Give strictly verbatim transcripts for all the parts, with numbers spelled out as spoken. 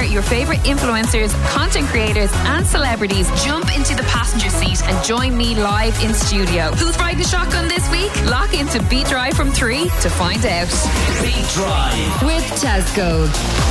your favourite influencers, content creators and celebrities jump into the passenger seat and join me live in studio. Who's riding shotgun this week? Lock into Beat Drive from three to find out. Beat Drive with Tesco.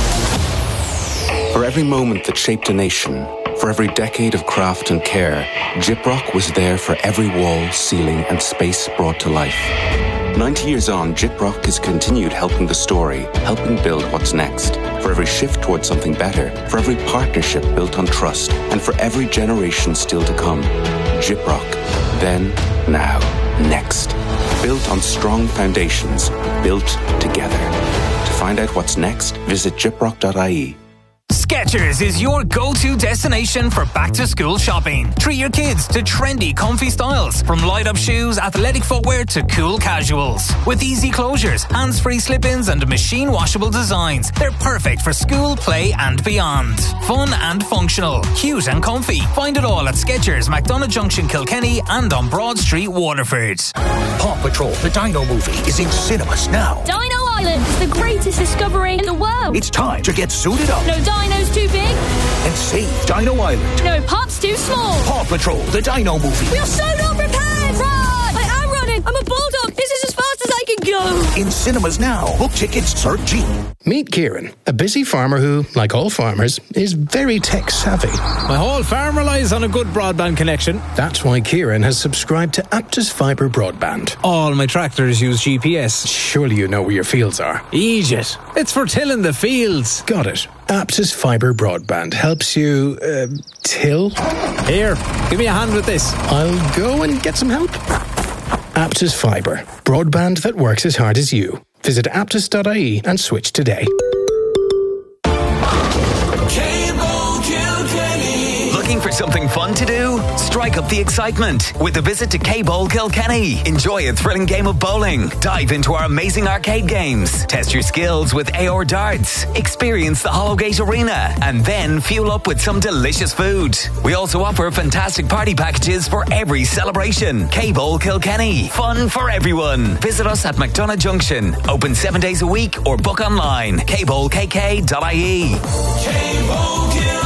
For every moment that shaped a nation, for every decade of craft and care, Gyprock was there for every wall, ceiling and space brought to life. ninety years on, Gyprock has continued helping the story, helping build what's next. For every shift towards something better, for every partnership built on trust, and for every generation still to come. Gyprock. Then, now, next. Built on strong foundations, built together. To find out what's next, visit gyprock dot I E. Skechers is your go-to destination for back-to-school shopping. Treat your kids to trendy, comfy styles, from light-up shoes, athletic footwear to cool casuals. With easy closures, hands-free slip-ins and machine-washable designs, they're perfect for school, play and beyond. Fun and functional, cute and comfy. Find it all at Skechers, McDonagh Junction, Kilkenny and on Broad Street, Waterford. Paw Patrol, the Dino movie, is in cinemas now. Dino Island is the greatest discovery in the world. It's time to get suited up. No dino's too big. And save Dino Island. No pop's too small. Paw Patrol, the Dino movie. We are so not prepared. Run! I am running. I'm a bulldog. This is as fast as I can go. In cinemas now. Book tickets, search G. Meet Kieran, a busy farmer who, like all farmers, is very tech savvy. My whole farm relies on a good broadband connection. That's why Kieran has subscribed to Aptus Fibre Broadband. All my tractors use G P S. Surely you know where your fields are. Egypt. It's for tilling the fields. Got it. Aptus Fibre Broadband helps you, uh, till? Here, give me a hand with this. I'll go and get some help. Aptus Fibre. Broadband that works as hard as you. Visit aptus dot I E and switch today. Looking for something fun to do? Strike up the excitement with a visit to K-Bowl Kilkenny. Enjoy a thrilling game of bowling. Dive into our amazing arcade games. Test your skills with A R darts. Experience the Hollowgate Arena. And then fuel up with some delicious food. We also offer fantastic party packages for every celebration. K-Bowl Kilkenny. Fun for everyone. Visit us at McDonagh Junction. Open seven days a week or book online. k bowl k k dot I E. K-Bowl Kilkenny.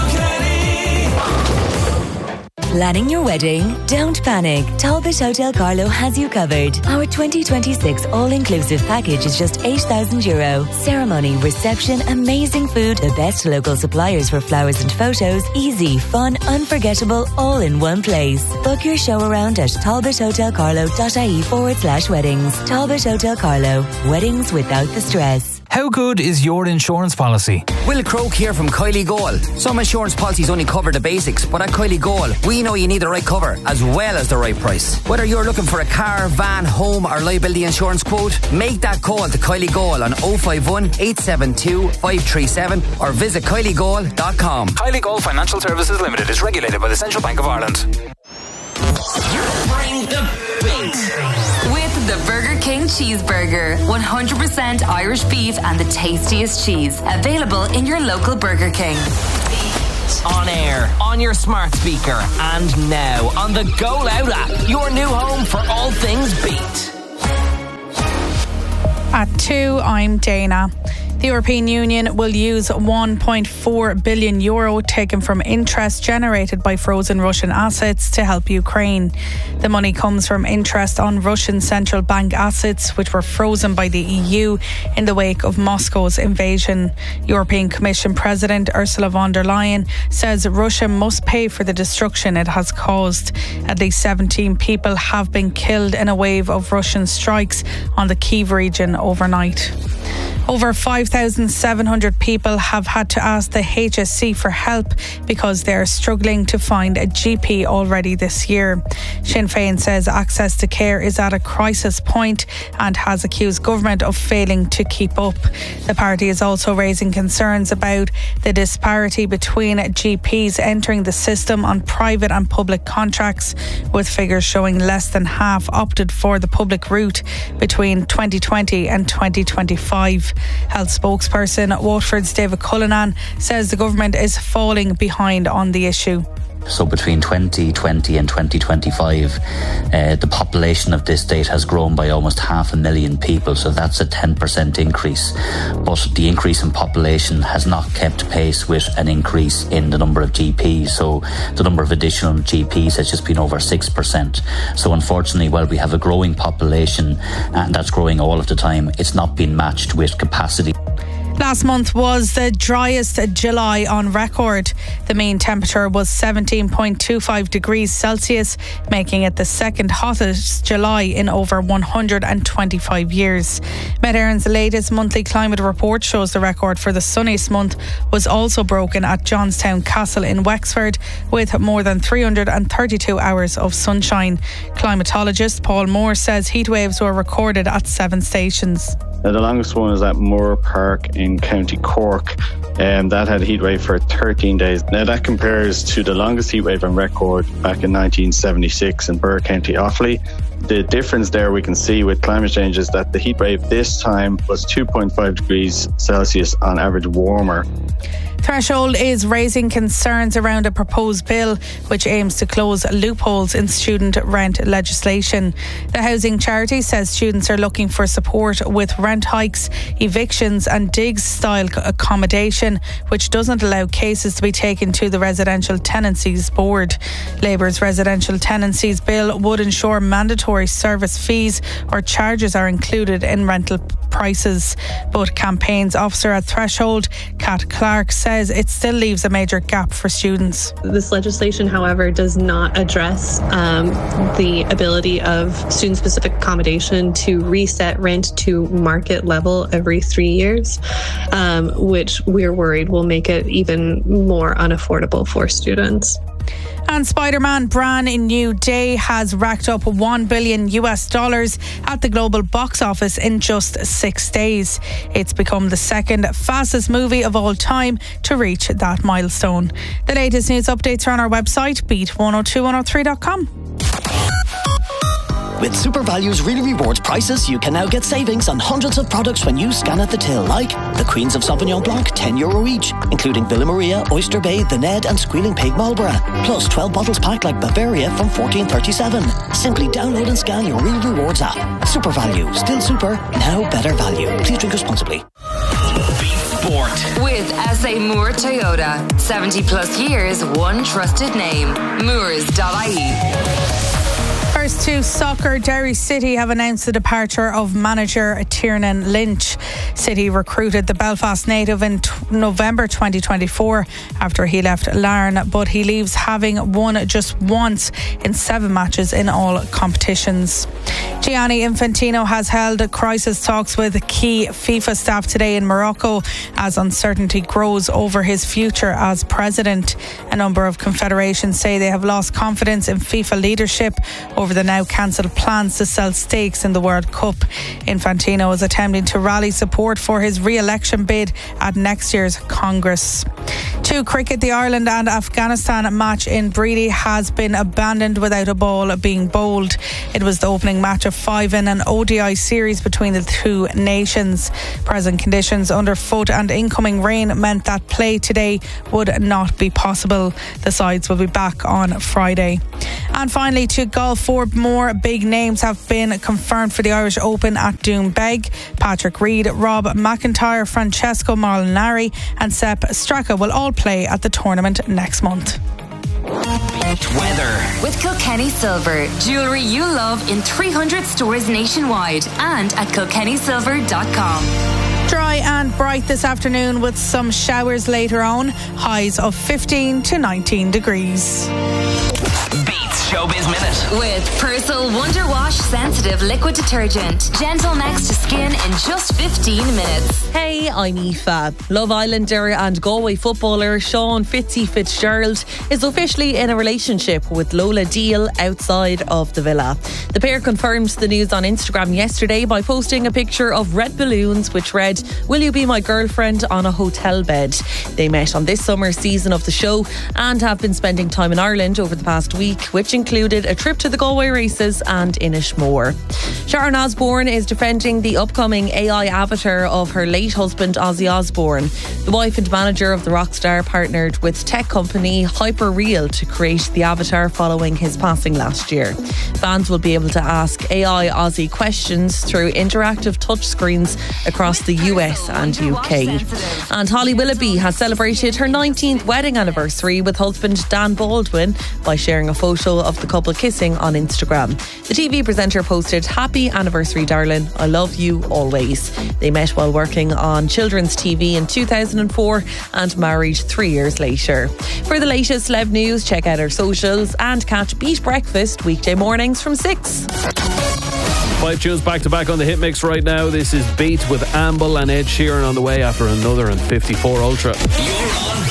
Planning your wedding? Don't panic. Talbot Hotel Carlo has you covered. Our twenty twenty-six all-inclusive package is just eight thousand euro. Ceremony, reception, amazing food, the best local suppliers for flowers and photos, easy, fun, unforgettable, all in one place. Book your show around at talbot hotel carlo dot I E forward slash weddings. Talbot Hotel Carlo. Weddings without the stress. How good is your insurance policy? Will Croak here from Kylie Goal. Some insurance policies only cover the basics, but at Kylie Goal, we know you need the right cover as well as the right price. Whether you're looking for a car, van, home or liability insurance quote, make that call to Kylie Goal on oh five one, eight seven two, five three seven or visit kylie goal dot com. Kylie Goal Financial Services Limited is regulated by the Central Bank of Ireland. Bring the beat. With the Burger King Cheeseburger. one hundred percent Irish beef and the tastiest cheese. Available in your local Burger King. On air, on your smart speaker, and now on the Go Loud app. Your new home for all things beat. At two, I'm Dana. The European Union will use one point four billion euro taken from interest generated by frozen Russian assets to help Ukraine. The money comes from interest on Russian central bank assets which were frozen by the E U in the wake of Moscow's invasion. European Commission President Ursula von der Leyen says Russia must pay for the destruction it has caused. At least seventeen people have been killed in a wave of Russian strikes on the Kyiv region overnight. Over five thousand seven hundred people have had to ask the H S C for help because they are struggling to find a G P already this year. Sinn Féin says access to care is at a crisis point and has accused government of failing to keep up. The party is also raising concerns about the disparity between G Ps entering the system on private and public contracts, with figures showing less than half opted for the public route between twenty twenty and twenty twenty-five. Health spokesperson Waterford's David Cullinan says the government is falling behind on the issue. So between twenty twenty and twenty twenty-five, uh, the population of this state has grown by almost half a million people. So that's a ten percent increase. But the increase in population has not kept pace with an increase in the number of G Ps. So the number of additional G Ps has just been over six percent. So unfortunately, while we have a growing population, and that's growing all of the time, it's not been matched with capacity. Last month was the driest July on record. The mean temperature was seventeen point two five degrees Celsius, making it the second hottest July in over one hundred twenty-five years. Met Éireann's latest monthly climate report shows the record for the sunniest month was also broken at Johnstown Castle in Wexford, with more than three hundred thirty-two hours of sunshine. Climatologist Paul Moore says heatwaves were recorded at seven stations. Now, the longest one is at Moore Park in County Cork, and that had a heatwave for thirteen days. Now that compares to the longest heatwave on record back in nineteen seventy-six in Burr County Offaly. The difference there we can see with climate change is that the heatwave this time was two point five degrees Celsius on average warmer. Threshold is raising concerns around a proposed bill which aims to close loopholes in student rent legislation. The housing charity says students are looking for support with rent hikes, evictions and digs-style accommodation, which doesn't allow cases to be taken to the Residential Tenancies Board. Labour's Residential Tenancies Bill would ensure mandatory service fees or charges are included in rental prices. But campaigns officer at Threshold, Kat Clark, says it still leaves a major gap for students. This legislation, however, does not address um, the ability of student-specific accommodation to reset rent to market level every three years, um, which we're worried will make it even more unaffordable for students. And Spider-Man Brand New Day has racked up one billion US dollars at the global box office in just six days. It's become the second fastest movie of all time to reach that milestone. The latest news updates are on our website, beat one oh two one oh three dot com. With Super Values Really Rewards prices, you can now get savings on hundreds of products when you scan at the till, like the Queens of Sauvignon Blanc, ten euro each, including Villa Maria, Oyster Bay, The Ned and Squealing Pig Marlborough, plus twelve bottles packed like Bavaria from fourteen thirty-seven. Simply download and scan your Real Rewards app. Super Value, still super, now better value. Please drink responsibly. Sport. With S A Moore Toyota. seventy plus years, one trusted name. Moores dot I E. First to soccer, Derry City have announced the departure of manager Tiernan Lynch. City recruited the Belfast native in t- November twenty twenty-four after he left Larne, but he leaves having won just once in seven matches in all competitions. Gianni Infantino has held crisis talks with key FIFA staff today in Morocco as uncertainty grows over his future as president. A number of confederations say they have lost confidence in FIFA leadership over the now cancelled plans to sell stakes in the World Cup. Infantino is attempting to rally support for his re-election bid at next year's Congress. To cricket, the Ireland and Afghanistan match in Breedy has been abandoned without a ball being bowled. It was the opening match of five in an O D I series between the two nations. Present conditions underfoot and incoming rain meant that play today would not be possible. The sides will be back on Friday. And finally, to golf, four more big names have been confirmed for the Irish Open at Doonbeg. Patrick Reed, Rob McIntyre, Francesco Molinari and Sepp Straka will all play at the tournament next month. Weather. With Kilkenny Silver, jewellery you love in three hundred stores nationwide and at kilkenny silver dot com. Dry and bright this afternoon with some showers later on. Highs of fifteen to nineteen degrees. Beats Showbiz Minute. With Persil Wonder Wash Sensitive Liquid Detergent. Gentle next to skin in just fifteen minutes. Hey, I'm Aoife. Love Islander and Galway footballer Sean Fitzy Fitzgerald is officially in a relationship with Lola Deal outside of the villa. The pair confirmed the news on Instagram yesterday by posting a picture of red balloons which read, "Will you be my girlfriend?" on a hotel bed. They met on this summer season of the show and have been spending time in Ireland over the past week, which included included a trip to the Galway races and Inishmore. Sharon Osbourne is defending the upcoming A I avatar of her late husband Ozzy Osbourne. The wife and manager of the rock star partnered with tech company Hyperreal to create the avatar following his passing last year. Fans will be able to ask A I Ozzy questions through interactive touchscreens across the U S and U K. And Holly Willoughby has celebrated her nineteenth wedding anniversary with husband Dan Baldwin by sharing a photo of the couple kissing on Instagram. The T V presenter posted, "Happy anniversary, darling. I love you always." They met while working on children's T V in two thousand four and married three years later. For the latest celeb news, check out our socials and catch Beat Breakfast weekday mornings from six. Five tunes back to back on the hit mix right now. This is Beat with Amble and Ed Sheeran on the way after another and fifty-four Ultra. You're on